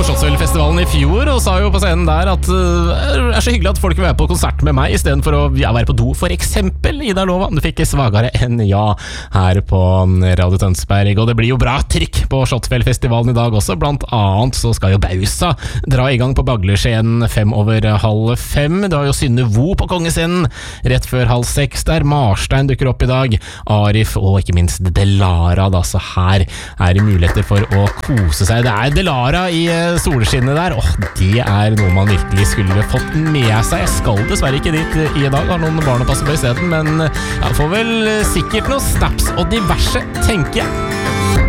på Slottsfjellfestivalen i fjor, og sa jo på scenen der at det så hyggelig at folk vil være på konsert med meg, I stedet for å være på do. For eksempel, Ida Lova, du fikk svagere enn ja her på Radio Tønsberg. Og det blir jo bra trykk på Slottsfjellfestivalen I dag også. Blant annet så skal jo Bausa dra I gang på Bagleskjeen 5:05. Det var jo Synne Vo på kongescenen rett før 5:30 der. Marstein dukker opp I dag. Arif og ikke minst Delara da, så her det muligheter for å kose seg. Det Delara I solskinnet der. Det noe man virkelig skulle fått med seg. Jeg skal dessverre ikke dit I dag, har noen barn å passe på I stedet, men jeg får vel sikkert noen snaps og diverse, tenker jeg.